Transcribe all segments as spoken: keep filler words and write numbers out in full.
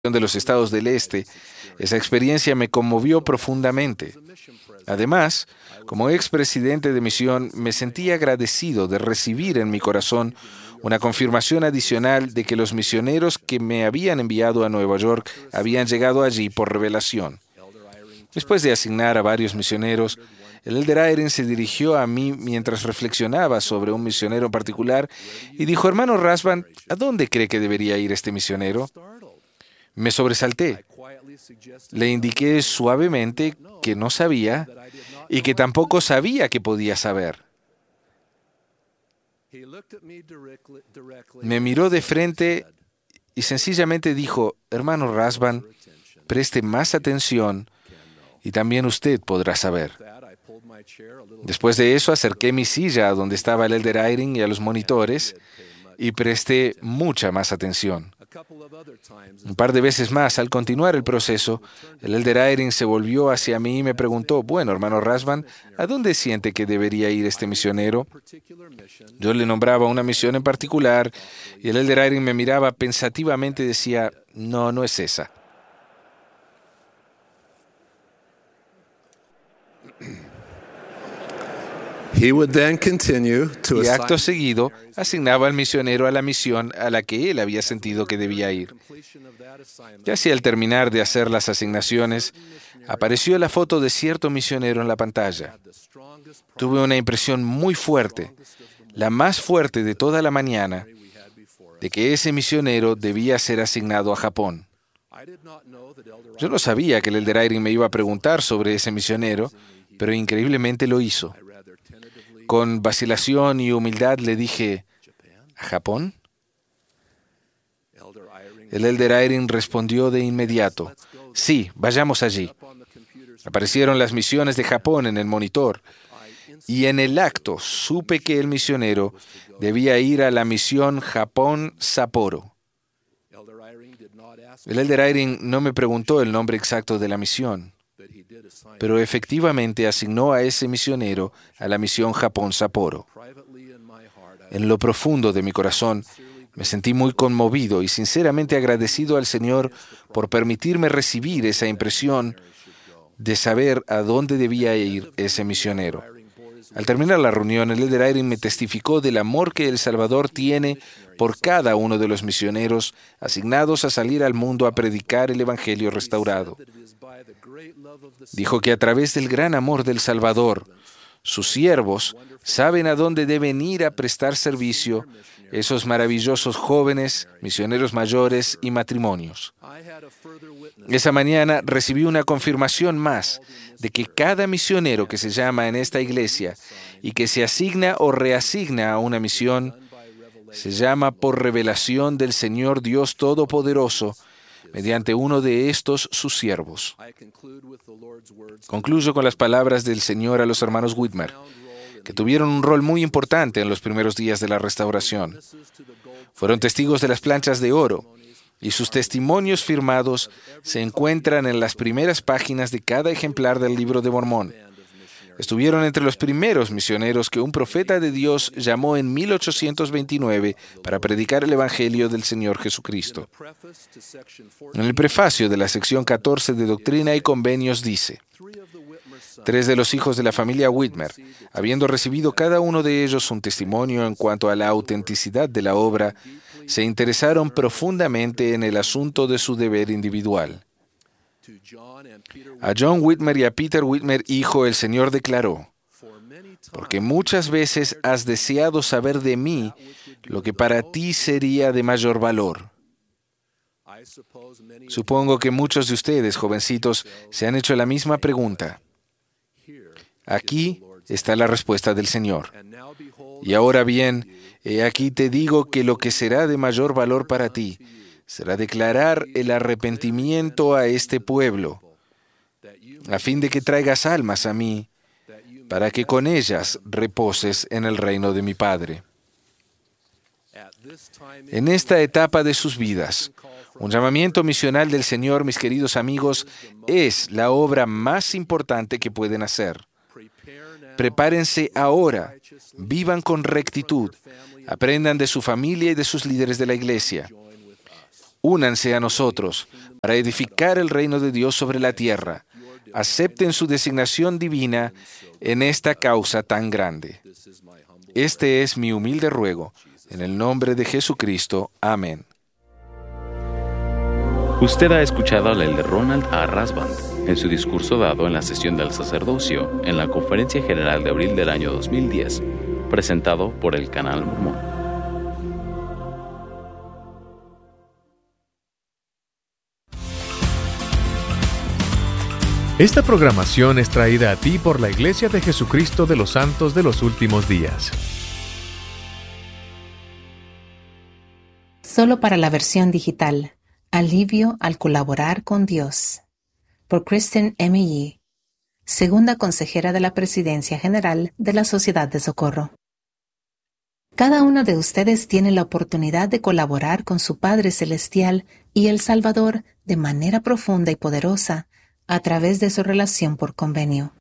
de los estados del este, esa experiencia me conmovió profundamente. Además, como expresidente de misión, me sentí agradecido de recibir en mi corazón una confirmación adicional de que los misioneros que me habían enviado a Nueva York habían llegado allí por revelación. Después de asignar a varios misioneros, el elder Eyring se dirigió a mí mientras reflexionaba sobre un misionero en particular y dijo: hermano Rasband, ¿a dónde cree que debería ir este misionero? Me sobresalté. Le indiqué suavemente que no sabía y que tampoco sabía que podía saber. Me miró de frente y sencillamente dijo: hermano Rasband, preste más atención y también usted podrá saber. Después de eso, acerqué mi silla a donde estaba el elder Eyring y a los monitores y presté mucha más atención. Un par de veces más, al continuar el proceso, el elder Eyring se volvió hacia mí y me preguntó: bueno, hermano Rasband, ¿a dónde siente que debería ir este misionero? Yo le nombraba una misión en particular y el elder Eyring me miraba pensativamente y decía: no, no es esa. He would then continue to Y acto assign seguido asignaba al misionero a la misión a la que él había sentido que debía ir. Ya hacia el terminar de hacer las asignaciones, apareció la foto de cierto misionero en la pantalla. Tuve una impresión muy fuerte, la más fuerte de toda la mañana, de que ese misionero debía ser asignado a Japón. Yo no sabía que el elder Eyring me iba a preguntar sobre ese misionero, pero increíblemente lo hizo. Con vacilación y humildad le dije: ¿a Japón? El elder Eyring respondió de inmediato: sí, vayamos allí. Aparecieron las misiones de Japón en el monitor, y en el acto supe que el misionero debía ir a la misión Japón-Sapporo. El elder Eyring no me preguntó el nombre exacto de la misión, pero efectivamente asignó a ese misionero a la misión Japón-Sapporo. En lo profundo de mi corazón, me sentí muy conmovido y sinceramente agradecido al Señor por permitirme recibir esa impresión de saber a dónde debía ir ese misionero. Al terminar la reunión, el elder Eyring me testificó del amor que El Salvador tiene por cada uno de los misioneros asignados a salir al mundo a predicar el Evangelio restaurado. Dijo que a través del gran amor del Salvador, sus siervos saben a dónde deben ir a prestar servicio esos maravillosos jóvenes, misioneros mayores y matrimonios. Esa mañana recibí una confirmación más de que cada misionero que se llama en esta iglesia y que se asigna o reasigna a una misión, se llama por revelación del Señor Dios Todopoderoso, mediante uno de estos sus siervos. Concluyo con las palabras del Señor a los hermanos Whitmer, que tuvieron un rol muy importante en los primeros días de la restauración. Fueron testigos de las planchas de oro, y sus testimonios firmados se encuentran en las primeras páginas de cada ejemplar del Libro de Mormón. Estuvieron entre los primeros misioneros que un profeta de Dios llamó en mil ochocientos veintinueve para predicar el Evangelio del Señor Jesucristo. En el prefacio de la sección catorce de Doctrina y Convenios dice: tres de los hijos de la familia Whitmer, habiendo recibido cada uno de ellos un testimonio en cuanto a la autenticidad de la obra, se interesaron profundamente en el asunto de su deber individual. A John Whitmer y a Peter Whitmer, hijo, el Señor declaró: porque muchas veces has deseado saber de mí lo que para ti sería de mayor valor. Supongo que muchos de ustedes, jovencitos, se han hecho la misma pregunta. Aquí está la respuesta del Señor. Y ahora bien, he aquí te digo que lo que será de mayor valor para ti será declarar el arrepentimiento a este pueblo, a fin de que traigas almas a mí, para que con ellas reposes en el reino de mi Padre. En esta etapa de sus vidas, un llamamiento misional del Señor, mis queridos amigos, es la obra más importante que pueden hacer. Prepárense ahora, vivan con rectitud, aprendan de su familia y de sus líderes de la iglesia. Únanse a nosotros para edificar el reino de Dios sobre la tierra. Acepten su designación divina en esta causa tan grande. Este es mi humilde ruego. En el nombre de Jesucristo. Amén. Usted ha escuchado al elder Ronald A. Rasband en su discurso dado en la sesión del sacerdocio en la Conferencia General de abril del año dos mil diez, presentado por el Canal Mormón. Esta programación es traída a ti por la Iglesia de Jesucristo de los Santos de los Últimos Días. Solo para la versión digital. Alivio al colaborar con Dios. Por Kristen M. Yee, segunda consejera de la Presidencia General de la Sociedad de Socorro. Cada uno de ustedes tiene la oportunidad de colaborar con su Padre Celestial y el Salvador de manera profunda y poderosa a través de su relación por convenio.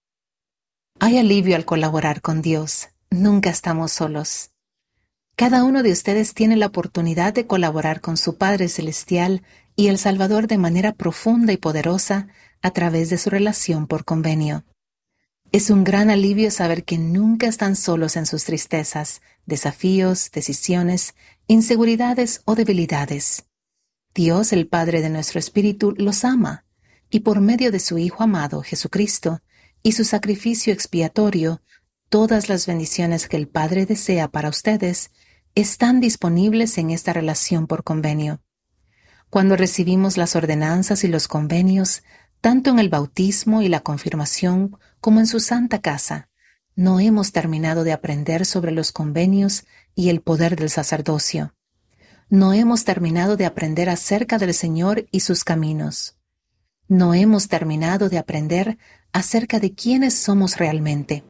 Hay alivio al colaborar con Dios. Nunca estamos solos. Cada uno de ustedes tiene la oportunidad de colaborar con su Padre Celestial y el Salvador de manera profunda y poderosa a través de su relación por convenio. Es un gran alivio saber que nunca están solos en sus tristezas, desafíos, decisiones, inseguridades o debilidades. Dios, el Padre de nuestro espíritu, los ama, y por medio de su Hijo amado, Jesucristo, y su sacrificio expiatorio, todas las bendiciones que el Padre desea para ustedes están disponibles en esta relación por convenio. Cuando recibimos las ordenanzas y los convenios, tanto en el bautismo y la confirmación como en su santa casa, no hemos terminado de aprender sobre los convenios y el poder del sacerdocio. No hemos terminado de aprender acerca del Señor y sus caminos. No hemos terminado de aprender acerca de quiénes somos realmente.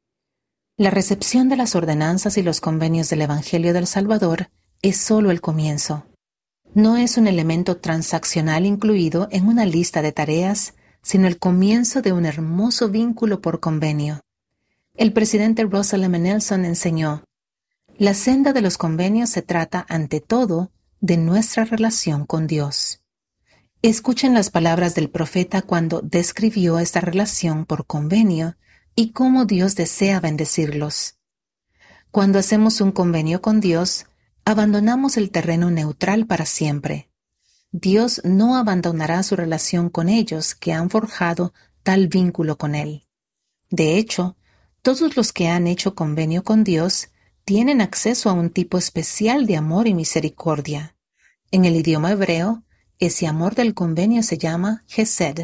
La recepción de las ordenanzas y los convenios del Evangelio del Salvador es solo el comienzo. No es un elemento transaccional incluido en una lista de tareas, sino el comienzo de un hermoso vínculo por convenio. El presidente Russell M. Nelson enseñó: la senda de los convenios se trata, ante todo, de nuestra relación con Dios. Escuchen las palabras del profeta cuando describió esta relación por convenio y cómo Dios desea bendecirlos. Cuando hacemos un convenio con Dios, abandonamos el terreno neutral para siempre. Dios no abandonará su relación con ellos que han forjado tal vínculo con Él. De hecho, todos los que han hecho convenio con Dios tienen acceso a un tipo especial de amor y misericordia. En el idioma hebreo, ese amor del convenio se llama Hesed.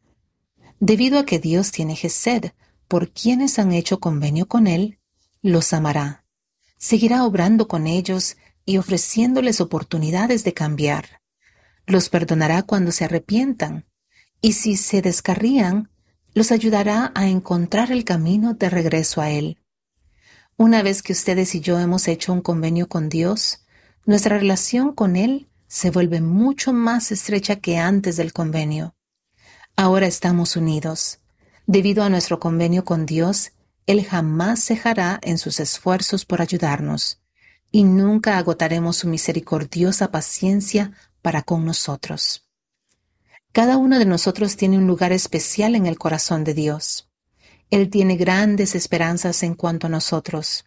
Debido a que Dios tiene Hesed por quienes han hecho convenio con Él, los amará. Seguirá obrando con ellos y ofreciéndoles oportunidades de cambiar. Los perdonará cuando se arrepientan, y si se descarrían, los ayudará a encontrar el camino de regreso a Él. Una vez que ustedes y yo hemos hecho un convenio con Dios, nuestra relación con Él se vuelve mucho más estrecha que antes del convenio. Ahora estamos unidos. Debido a nuestro convenio con Dios, Él jamás cejará en sus esfuerzos por ayudarnos, y nunca agotaremos su misericordiosa paciencia para con nosotros. Cada uno de nosotros tiene un lugar especial en el corazón de Dios. Él tiene grandes esperanzas en cuanto a nosotros.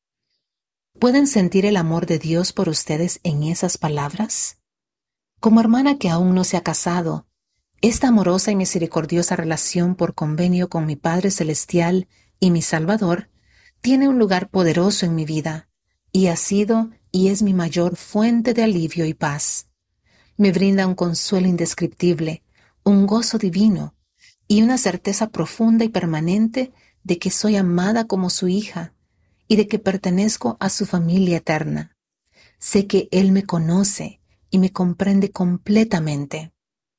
¿Pueden sentir el amor de Dios por ustedes en esas palabras? Como hermana que aún no se ha casado, esta amorosa y misericordiosa relación por convenio con mi Padre Celestial y mi Salvador tiene un lugar poderoso en mi vida, y ha sido y es mi mayor fuente de alivio y paz. Me brinda un consuelo indescriptible, un gozo divino y una certeza profunda y permanente de que soy amada como su hija y de que pertenezco a su familia eterna. Sé que Él me conoce y me comprende completamente.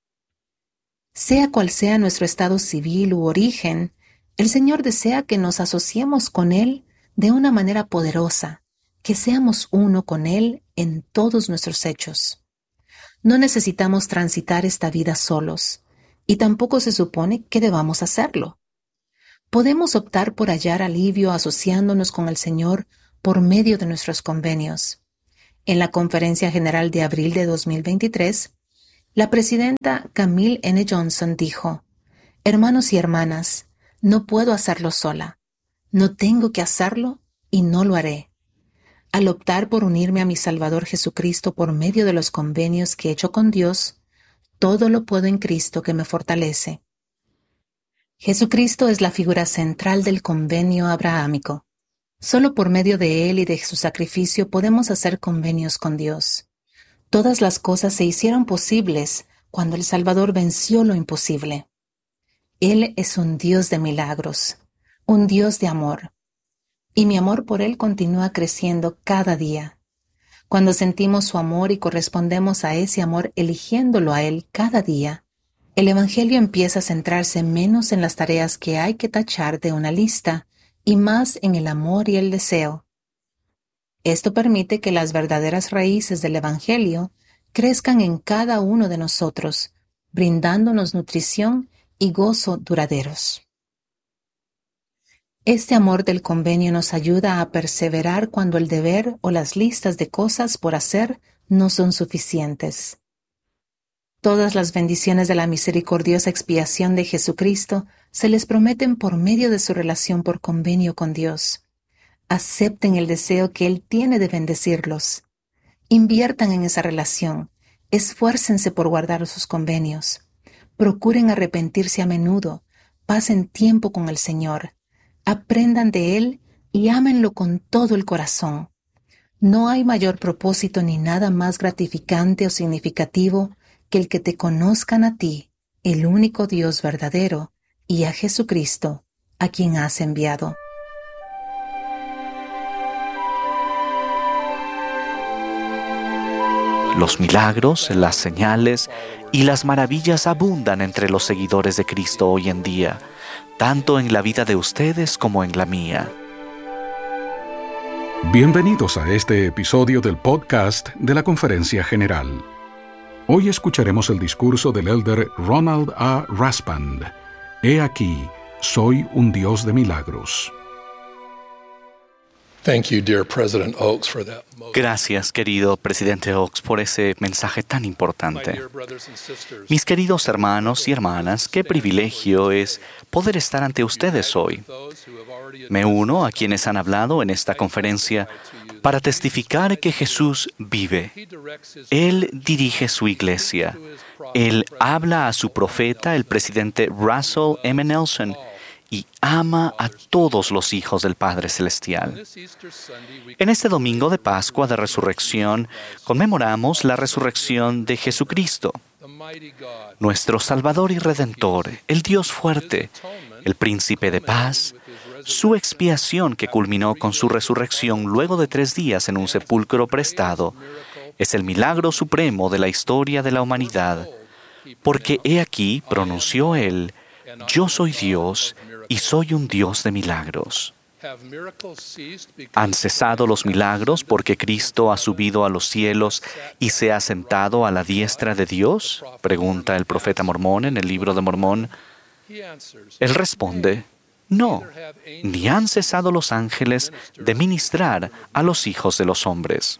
Sea cual sea nuestro estado civil u origen, el Señor desea que nos asociemos con Él de una manera poderosa, que seamos uno con Él en todos nuestros hechos. No necesitamos transitar esta vida solos, y tampoco se supone que debamos hacerlo. Podemos optar por hallar alivio asociándonos con el Señor por medio de nuestros convenios. En la Conferencia General de abril de dos mil veintitrés, la presidenta Camille N. Johnson dijo: «Hermanos y hermanas, no puedo hacerlo sola. No tengo que hacerlo y no lo haré. Al optar por unirme a mi Salvador Jesucristo por medio de los convenios que he hecho con Dios, todo lo puedo en Cristo que me fortalece». Jesucristo es la figura central del convenio abrahámico. Solo por medio de Él y de su sacrificio podemos hacer convenios con Dios. Todas las cosas se hicieron posibles cuando el Salvador venció lo imposible. Él es un Dios de milagros, un Dios de amor. Y mi amor por Él continúa creciendo cada día. Cuando sentimos su amor y correspondemos a ese amor eligiéndolo a Él cada día, el Evangelio empieza a centrarse menos en las tareas que hay que tachar de una lista y más en el amor y el deseo. Esto permite que las verdaderas raíces del Evangelio crezcan en cada uno de nosotros, brindándonos nutrición y gozo duraderos. Este amor del convenio nos ayuda a perseverar cuando el deber o las listas de cosas por hacer no son suficientes. Todas las bendiciones de la misericordiosa expiación de Jesucristo se les prometen por medio de su relación por convenio con Dios. Acepten el deseo que Él tiene de bendecirlos. Inviertan en esa relación. Esfuércense por guardar sus convenios. Procuren arrepentirse a menudo. Pasen tiempo con el Señor. Aprendan de Él y ámenlo con todo el corazón. No hay mayor propósito ni nada más gratificante o significativo que el que te conozcan a ti, el único Dios verdadero, y a Jesucristo, a quien has enviado. Los milagros, las señales y las maravillas abundan entre los seguidores de Cristo hoy en día, tanto en la vida de ustedes como en la mía. Bienvenidos a este episodio del podcast de la Conferencia General. Hoy escucharemos el discurso del elder Ronald A. Rasband. He aquí, soy un Dios de milagros. Thank you, dear President Oaks, for that. Gracias, querido presidente Oaks, por ese mensaje tan importante. Mis queridos hermanos y hermanas, qué privilegio es poder estar ante ustedes hoy. Me uno a quienes han hablado en esta conferencia para testificar que Jesús vive. Él dirige su iglesia. Él habla a su profeta, el presidente Russell M. Nelson, y ama a todos los hijos del Padre Celestial. En este domingo de Pascua de Resurrección, conmemoramos la resurrección de Jesucristo, nuestro Salvador y Redentor, el Dios fuerte, el Príncipe de paz, su expiación que culminó con su resurrección luego de tres días en un sepulcro prestado, es el milagro supremo de la historia de la humanidad, porque he aquí, pronunció Él, yo soy Dios y soy un Dios de milagros. ¿Han cesado los milagros porque Cristo ha subido a los cielos y se ha sentado a la diestra de Dios?, pregunta el profeta Mormón en el libro de Mormón. Él responde, no, ni han cesado los ángeles de ministrar a los hijos de los hombres.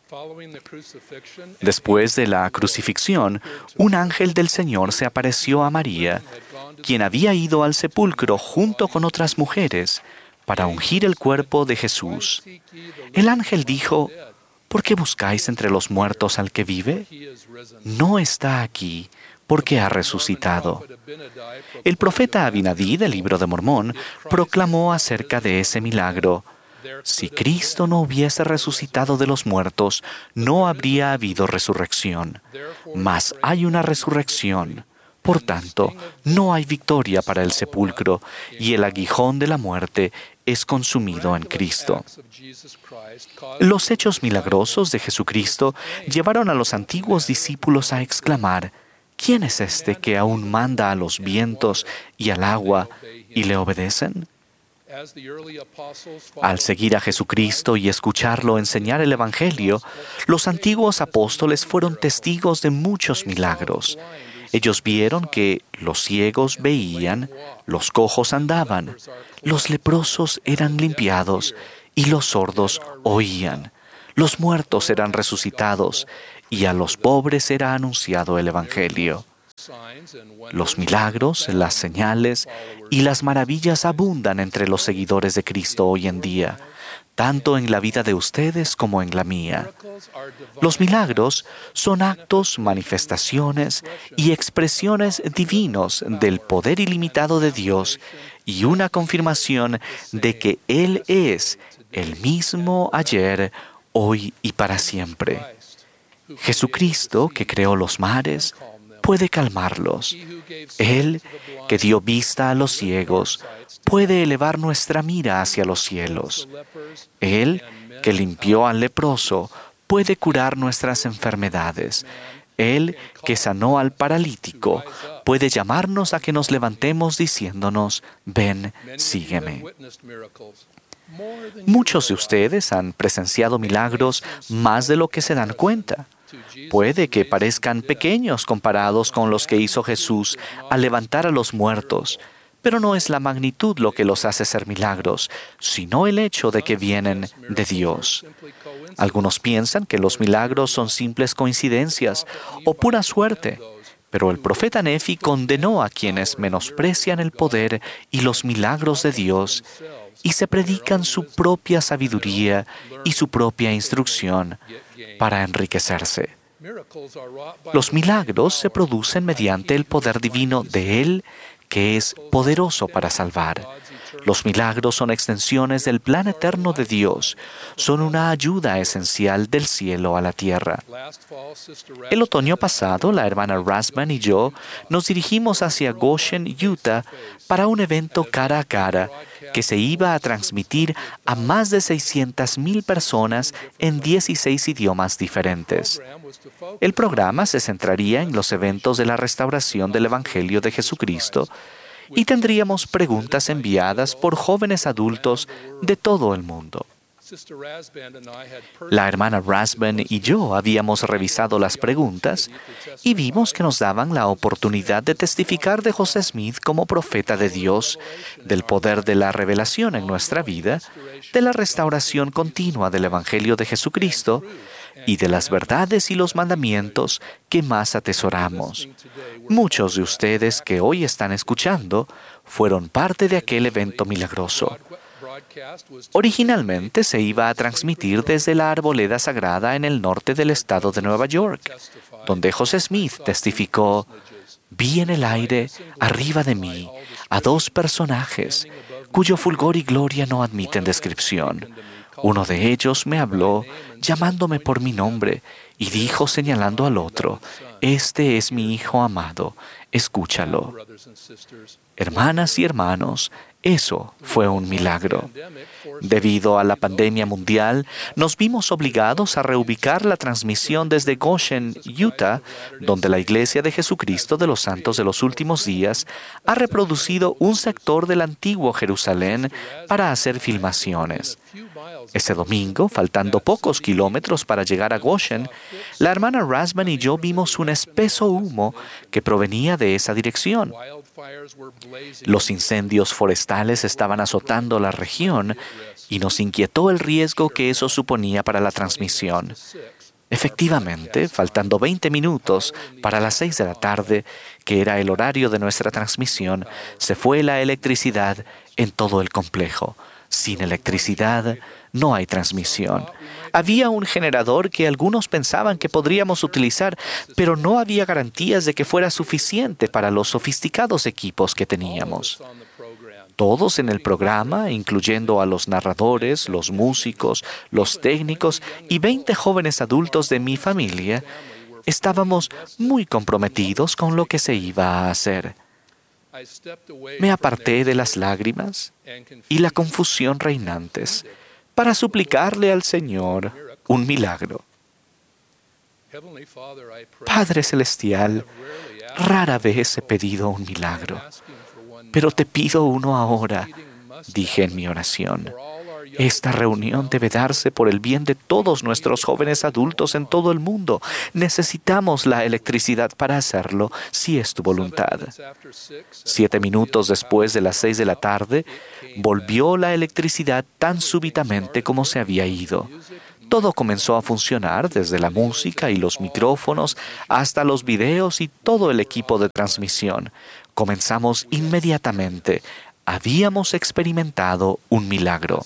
Después de la crucifixión, un ángel del Señor se apareció a María, quien había ido al sepulcro junto con otras mujeres para ungir el cuerpo de Jesús. El ángel dijo, ¿por qué buscáis entre los muertos al que vive? No está aquí, porque ha resucitado. El profeta Abinadí del libro de Mormón proclamó acerca de ese milagro, si Cristo no hubiese resucitado de los muertos, no habría habido resurrección. Mas hay una resurrección. Por tanto, no hay victoria para el sepulcro, y el aguijón de la muerte es consumido en Cristo. Los hechos milagrosos de Jesucristo llevaron a los antiguos discípulos a exclamar, ¿quién es este que aún manda a los vientos y al agua y le obedecen? Al seguir a Jesucristo y escucharlo enseñar el Evangelio, los antiguos apóstoles fueron testigos de muchos milagros. Ellos vieron que los ciegos veían, los cojos andaban, los leprosos eran limpiados y los sordos oían. Los muertos serán resucitados y a los pobres será anunciado el Evangelio. Los milagros, las señales y las maravillas abundan entre los seguidores de Cristo hoy en día, tanto en la vida de ustedes como en la mía. Los milagros son actos, manifestaciones y expresiones divinos del poder ilimitado de Dios y una confirmación de que Él es el mismo ayer, hoy y para siempre. Jesucristo, que creó los mares, puede calmarlos. Él, que dio vista a los ciegos, puede elevar nuestra mira hacia los cielos. Él, que limpió al leproso, puede curar nuestras enfermedades. Él, que sanó al paralítico, puede llamarnos a que nos levantemos diciéndonos, ven, sígueme. Muchos de ustedes han presenciado milagros más de lo que se dan cuenta. Puede que parezcan pequeños comparados con los que hizo Jesús al levantar a los muertos, pero no es la magnitud lo que los hace ser milagros, sino el hecho de que vienen de Dios. Algunos piensan que los milagros son simples coincidencias o pura suerte, pero el profeta Nefi condenó a quienes menosprecian el poder y los milagros de Dios y se predican su propia sabiduría y su propia instrucción para enriquecerse. Los milagros se producen mediante el poder divino de Él, que es poderoso para salvar. Los milagros son extensiones del plan eterno de Dios. Son una ayuda esencial del cielo a la tierra. El otoño pasado, la hermana Rasband y yo nos dirigimos hacia Goshen, Utah, para un evento cara a cara que se iba a transmitir a más de seiscientas mil personas en dieciséis idiomas diferentes. El programa se centraría en los eventos de la restauración del Evangelio de Jesucristo y tendríamos preguntas enviadas por jóvenes adultos de todo el mundo. La hermana Rasband y yo habíamos revisado las preguntas y vimos que nos daban la oportunidad de testificar de José Smith como profeta de Dios, del poder de la revelación en nuestra vida, de la restauración continua del Evangelio de Jesucristo y de las verdades y los mandamientos que más atesoramos. Muchos de ustedes que hoy están escuchando fueron parte de aquel evento milagroso. Originalmente se iba a transmitir desde la Arboleda Sagrada en el norte del estado de Nueva York, donde José Smith testificó: «Vi en el aire, arriba de mí, a dos personajes, cuyo fulgor y gloria no admiten descripción. Uno de ellos me habló, llamándome por mi nombre, y dijo señalando al otro: Este es mi Hijo amado, escúchalo». Hermanas y hermanos, eso fue un milagro. Debido a la pandemia mundial, nos vimos obligados a reubicar la transmisión desde Goshen, Utah, donde la Iglesia de Jesucristo de los Santos de los Últimos Días ha reproducido un sector del antiguo Jerusalén para hacer filmaciones. Ese domingo, faltando pocos kilómetros para llegar a Goshen, la hermana Rasband y yo vimos un espeso humo que provenía de esa dirección. Los incendios forestales estaban azotando la región y nos inquietó el riesgo que eso suponía para la transmisión. Efectivamente, faltando veinte minutos para las seis de la tarde, que era el horario de nuestra transmisión, se fue la electricidad en todo el complejo. Sin electricidad, no hay transmisión. Había un generador que algunos pensaban que podríamos utilizar, pero no había garantías de que fuera suficiente para los sofisticados equipos que teníamos. Todos en el programa, incluyendo a los narradores, los músicos, los técnicos y veinte jóvenes adultos de mi familia, estábamos muy comprometidos con lo que se iba a hacer. Me aparté de las lágrimas y la confusión reinantes para suplicarle al Señor un milagro. Padre Celestial, rara vez he pedido un milagro, pero te pido uno ahora, dije en mi oración. Esta reunión debe darse por el bien de todos nuestros jóvenes adultos en todo el mundo. Necesitamos la electricidad para hacerlo, si es tu voluntad. Siete minutos después de las seis de la tarde, volvió la electricidad tan súbitamente como se había ido. Todo comenzó a funcionar, desde la música y los micrófonos hasta los videos y todo el equipo de transmisión. Comenzamos inmediatamente. Habíamos experimentado un milagro.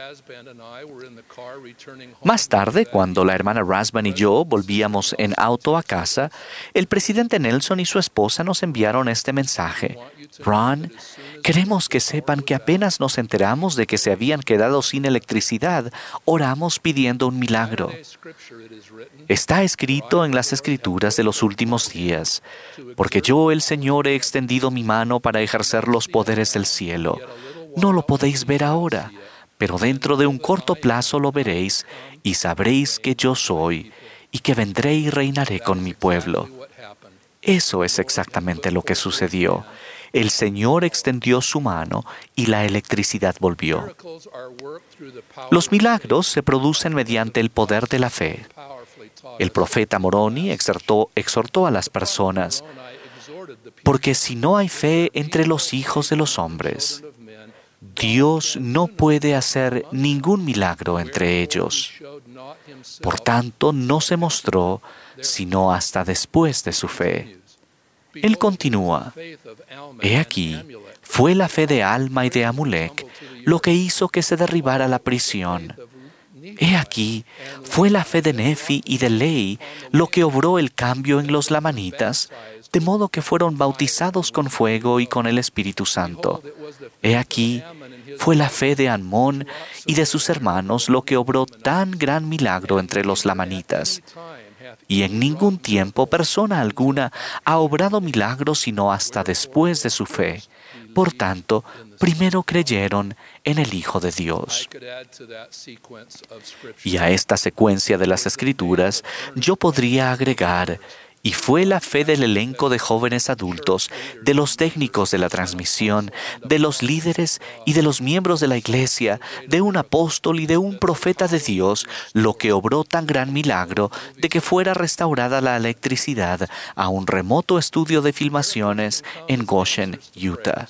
Más tarde, cuando la hermana Rasband y yo volvíamos en auto a casa, el presidente Nelson y su esposa nos enviaron este mensaje. Ron, queremos que sepan que apenas nos enteramos de que se habían quedado sin electricidad, oramos pidiendo un milagro. Está escrito en las Escrituras de los últimos días, porque yo, el Señor, he extendido mi mano para ejercer los poderes del cielo. No lo podéis ver ahora, pero dentro de un corto plazo lo veréis y sabréis que yo soy y que vendré y reinaré con mi pueblo. Eso es exactamente lo que sucedió. El Señor extendió su mano y la electricidad volvió. Los milagros se producen mediante el poder de la fe. El profeta Moroni exhortó, exhortó a las personas, porque si no hay fe entre los hijos de los hombres, Dios no puede hacer ningún milagro entre ellos. Por tanto, no se mostró sino hasta después de su fe. Él continúa, he aquí, fue la fe de Alma y de Amulek lo que hizo que se derribara la prisión. He aquí, fue la fe de Nefi y de Lei lo que obró el cambio en los lamanitas, de modo que fueron bautizados con fuego y con el Espíritu Santo. He aquí, fue la fe de Anmón y de sus hermanos lo que obró tan gran milagro entre los lamanitas. Y en ningún tiempo persona alguna ha obrado milagros sino hasta después de su fe. Por tanto, primero creyeron en el Hijo de Dios. Y a esta secuencia de las Escrituras yo podría agregar, y fue la fe del elenco de jóvenes adultos, de los técnicos de la transmisión, de los líderes y de los miembros de la iglesia, de un apóstol y de un profeta de Dios, lo que obró tan gran milagro de que fuera restaurada la electricidad a un remoto estudio de filmaciones en Goshen, Utah.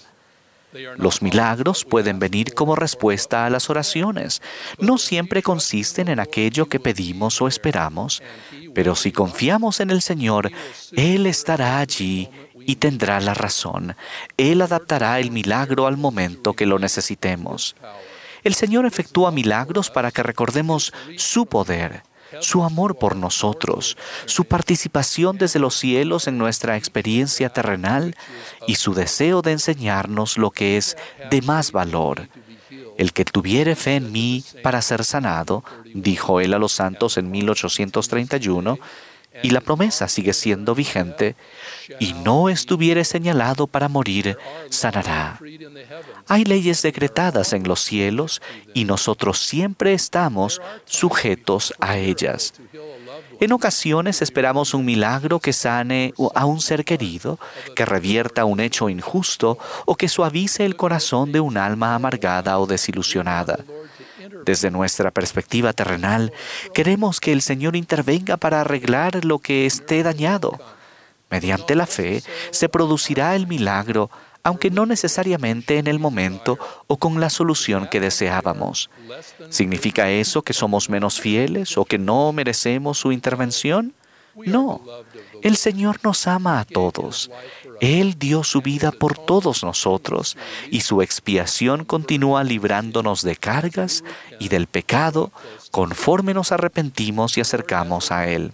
Los milagros pueden venir como respuesta a las oraciones. No siempre consisten en aquello que pedimos o esperamos, pero si confiamos en el Señor, Él estará allí y tendrá la razón. Él adaptará el milagro al momento que lo necesitemos. El Señor efectúa milagros para que recordemos su poder, su amor por nosotros, su participación desde los cielos en nuestra experiencia terrenal y su deseo de enseñarnos lo que es de más valor. El que tuviere fe en mí para ser sanado, dijo él a los santos en mil ochocientos treinta y uno, y la promesa sigue siendo vigente, y no estuviere señalado para morir, sanará. Hay leyes decretadas en los cielos y nosotros siempre estamos sujetos a ellas. En ocasiones esperamos un milagro que sane a un ser querido, que revierta un hecho injusto o que suavice el corazón de un alma amargada o desilusionada. Desde nuestra perspectiva terrenal, queremos que el Señor intervenga para arreglar lo que esté dañado. Mediante la fe se producirá el milagro, aunque no necesariamente en el momento o con la solución que deseábamos. ¿Significa eso que somos menos fieles o que no merecemos su intervención? No. El Señor nos ama a todos. Él dio su vida por todos nosotros y su expiación continúa librándonos de cargas y del pecado conforme nos arrepentimos y acercamos a Él.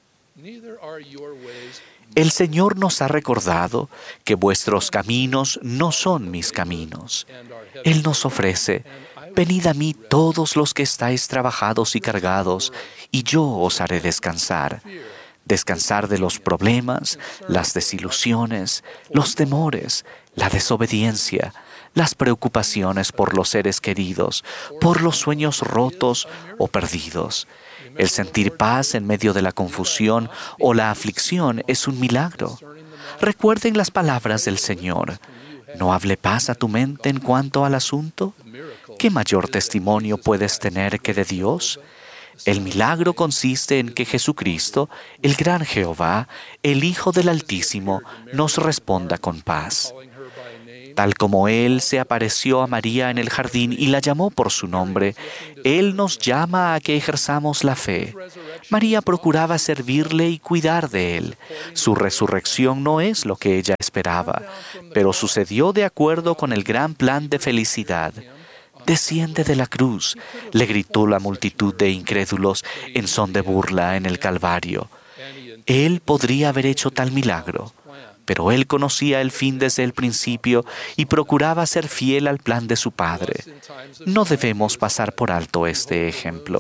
El Señor nos ha recordado que vuestros caminos no son mis caminos. Él nos ofrece, venid a mí todos los que estáis trabajados y cargados, y yo os haré descansar. Descansar de los problemas, las desilusiones, los temores, la desobediencia, las preocupaciones por los seres queridos, por los sueños rotos o perdidos. El sentir paz en medio de la confusión o la aflicción es un milagro. Recuerden las palabras del Señor. ¿No hable paz a tu mente en cuanto al asunto? ¿Qué mayor testimonio puedes tener que de Dios? El milagro consiste en que Jesucristo, el gran Jehová, el Hijo del Altísimo, nos responda con paz. Tal como Él se apareció a María en el jardín y la llamó por su nombre, Él nos llama a que ejerzamos la fe. María procuraba servirle y cuidar de Él. Su resurrección no es lo que ella esperaba, pero sucedió de acuerdo con el gran plan de felicidad. «Desciende de la cruz», le gritó la multitud de incrédulos en son de burla en el Calvario. Él podría haber hecho tal milagro, pero Él conocía el fin desde el principio y procuraba ser fiel al plan de su Padre. No debemos pasar por alto este ejemplo.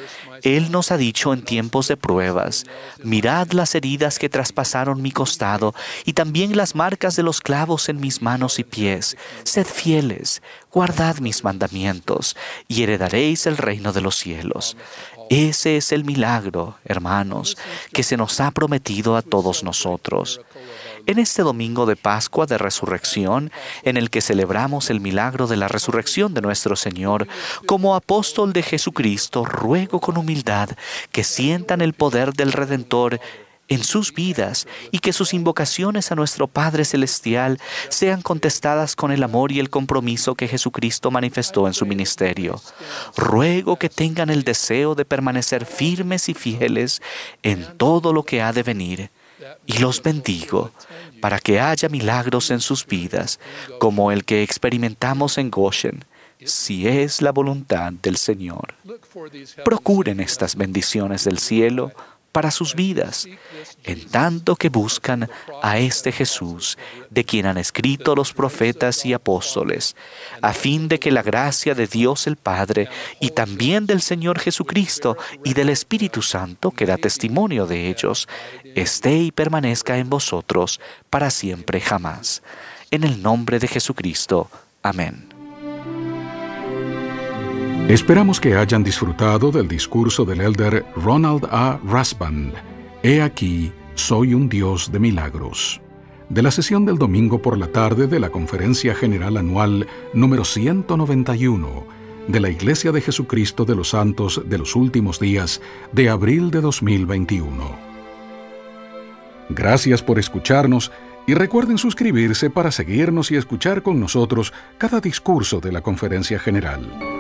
Él nos ha dicho en tiempos de pruebas: «Mirad las heridas que traspasaron mi costado y también las marcas de los clavos en mis manos y pies. Sed fieles, guardad mis mandamientos y heredaréis el reino de los cielos». Ese es el milagro, hermanos, que se nos ha prometido a todos nosotros. En este domingo de Pascua de Resurrección, en el que celebramos el milagro de la resurrección de nuestro Señor, como apóstol de Jesucristo, ruego con humildad que sientan el poder del Redentor en sus vidas y que sus invocaciones a nuestro Padre Celestial sean contestadas con el amor y el compromiso que Jesucristo manifestó en su ministerio. Ruego que tengan el deseo de permanecer firmes y fieles en todo lo que ha de venir, y los bendigo para que haya milagros en sus vidas, como el que experimentamos en Goshen, si es la voluntad del Señor. Procuren estas bendiciones del cielo para sus vidas, en tanto que buscan a este Jesús, de quien han escrito los profetas y apóstoles, a fin de que la gracia de Dios el Padre y también del Señor Jesucristo y del Espíritu Santo, que da testimonio de ellos, esté y permanezca en vosotros para siempre jamás. En el nombre de Jesucristo. Amén. Esperamos que hayan disfrutado del discurso del elder Ronald A. Rasband, «He aquí, soy un Dios de milagros», de la sesión del domingo por la tarde de la Conferencia General Anual número ciento noventa y uno de la Iglesia de Jesucristo de los Santos de los Últimos Días de abril de dos mil veintiuno. Gracias por escucharnos y recuerden suscribirse para seguirnos y escuchar con nosotros cada discurso de la Conferencia General.